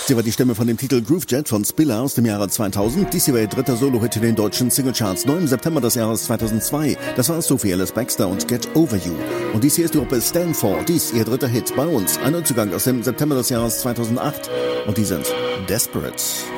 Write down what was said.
Sie war die Stimme von dem Titel Groove Jet von Spiller aus dem Jahre 2000. Dies hier war ihr dritter Solo-Hit in den deutschen Singlecharts, neu im September des Jahres 2002. Das war Sophie Ellis Bextor und Get Over You. Und dies hier ist die Gruppe Stand For. Dies ihr dritter Hit bei uns. Ein Neuzugang aus dem September des Jahres 2008. Und die sind Desperate.